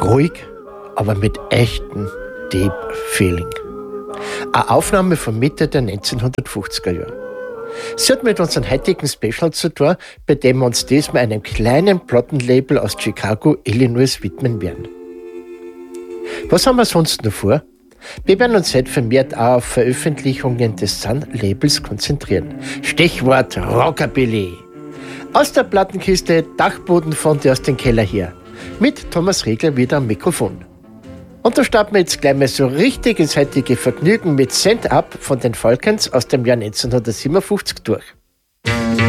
Ruhig, aber mit echtem Deep Feeling. Eine Aufnahme von Mitte der 1950er Jahre. Sie hat mit unserem heutigen Special zu tun, bei dem wir uns diesmal einem kleinen Plattenlabel aus Chicago, Illinois widmen werden. Was haben wir sonst noch vor? Wir werden uns heute vermehrt auch auf Veröffentlichungen des Sun-Labels konzentrieren. Stichwort Rockabilly. Aus der Plattenkiste Dachbodenfonte aus dem Keller hier. Mit Thomas Regler wieder am Mikrofon. Und da starten wir jetzt gleich mal so richtig ins heutige Vergnügen mit Send Up von den Falcons aus dem Jahr 1957 durch.